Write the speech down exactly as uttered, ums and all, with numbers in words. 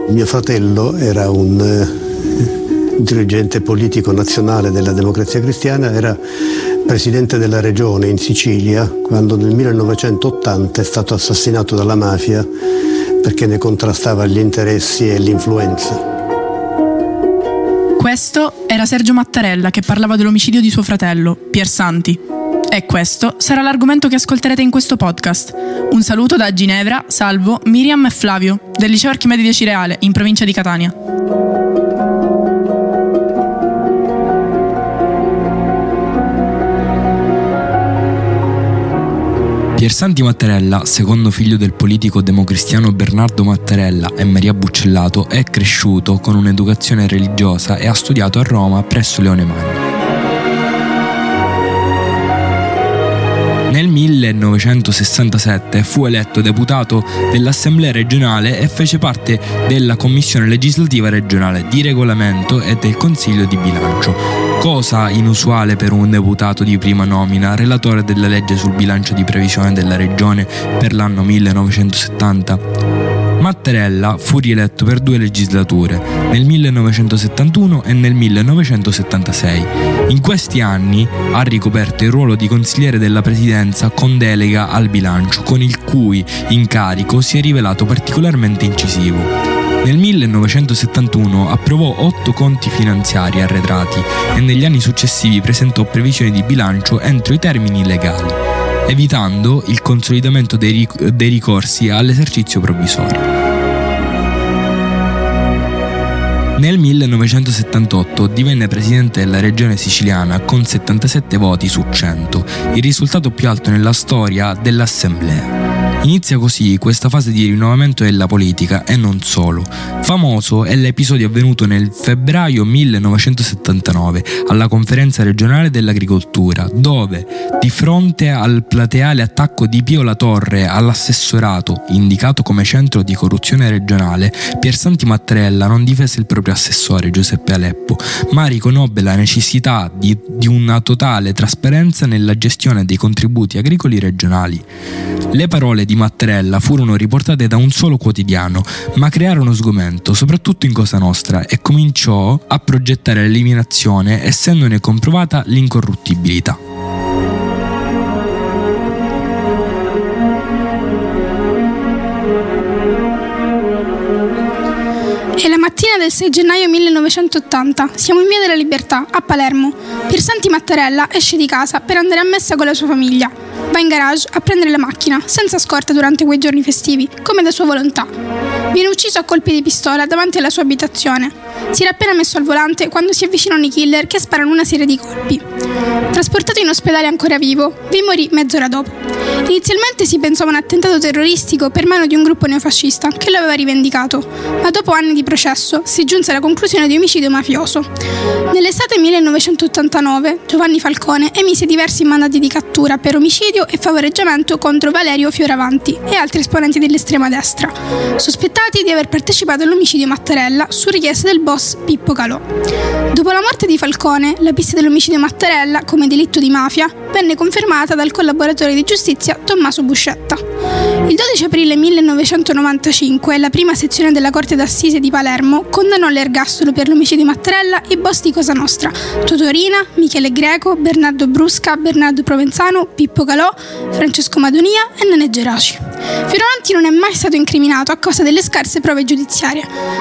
Mio fratello era un eh, dirigente politico nazionale della Democrazia Cristiana, era presidente della regione in Sicilia quando nel millenovecentottanta è stato assassinato dalla mafia perché ne contrastava gli interessi e l'influenza. Questo era Sergio Mattarella che parlava dell'omicidio di suo fratello, Piersanti. E questo sarà l'argomento che ascolterete in questo podcast. Un saluto da Ginevra, Salvo, Miriam e Flavio, del Liceo Archimede Cireale, in provincia di Catania. Piersanti Mattarella, secondo figlio del politico democristiano Bernardo Mattarella e Maria Buccellato, è cresciuto con un'educazione religiosa e ha studiato a Roma presso Leone Magno. Nel millenovecentosessantasette fu eletto deputato dell'Assemblea regionale e fece parte della Commissione legislativa regionale di regolamento e del Consiglio di bilancio, cosa inusuale per un deputato di prima nomina, relatore della legge sul bilancio di previsione della regione per l'anno millenovecentosettanta. Mattarella fu rieletto per due legislature, nel millenovecentosettantuno e nel millenovecentosettantasei. In questi anni ha ricoperto il ruolo di consigliere della presidenza con delega al bilancio, con il cui incarico si è rivelato particolarmente incisivo. Nel millenovecentosettantuno approvò otto conti finanziari arretrati e negli anni successivi presentò previsioni di bilancio entro i termini legali, evitando il consolidamento dei, ric- dei ricorsi all'esercizio provvisorio. Nel millenovecentosettantotto divenne presidente della regione siciliana con settantasette voti su cento, il risultato più alto nella storia dell'Assemblea. Inizia così questa fase di rinnovamento della politica e non solo. Famoso è l'episodio avvenuto nel febbraio millenovecentosettantanove alla conferenza regionale dell'agricoltura, dove, di fronte al plateale attacco di Pio La Torre all'assessorato, indicato come centro di corruzione regionale, Piersanti Mattarella non difese il proprio assessore Giuseppe Aleppo, ma riconobbe la necessità di, di una totale trasparenza nella gestione dei contributi agricoli regionali. Le parole di Mattarella furono riportate da un solo quotidiano, ma crearono sgomento, soprattutto in Cosa Nostra, e cominciò a progettare l'eliminazione, essendone comprovata l'incorruttibilità. È la mattina del sei gennaio millenovecentottanta, siamo in Via della Libertà, a Palermo. Piersanti Mattarella esce di casa per andare a messa con la sua famiglia. Va in garage a prendere la macchina, senza scorta durante quei giorni festivi, come da sua volontà. Viene ucciso a colpi di pistola davanti alla sua abitazione. Si era appena messo al volante quando si avvicinano i killer che sparano una serie di colpi. Trasportato in ospedale ancora vivo, vi morì mezz'ora dopo. Inizialmente si pensò a un attentato terroristico per mano di un gruppo neofascista che lo aveva rivendicato, ma dopo anni di processo si giunse alla conclusione di omicidio mafioso. Nell'estate millenovecentottantanove Giovanni Falcone emise diversi mandati di cattura per omicidio e favoreggiamento contro Valerio Fioravanti e altri esponenti dell'estrema destra, sospettati di aver partecipato all'omicidio Mattarella su richiesta del boss Pippo Calò. Dopo la morte di Falcone, la pista dell'omicidio Mattarella come delitto di mafia venne confermata dal collaboratore di giustizia Tommaso Buscetta. Il dodici aprile millenovecentonovantacinque la prima sezione della Corte d'Assise di Palermo condannò all'ergastolo per l'omicidio Mattarella i boss di Cosa Nostra, Totorina, Michele Greco, Bernardo Brusca, Bernardo Provenzano, Pippo Calò, Francesco Madonia e Nene Geraci. Fioravanti non è mai stato incriminato a causa delle scarse prove giudiziarie.